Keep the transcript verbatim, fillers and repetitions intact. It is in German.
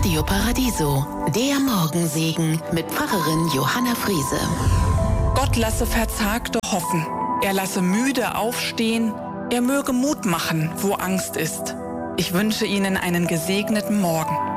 Radio Paradiso, der Morgensegen mit Pfarrerin Johanna Friese. Gott lasse Verzagte hoffen, er lasse Müde aufstehen, er möge Mut machen, wo Angst ist. Ich wünsche Ihnen einen gesegneten Morgen.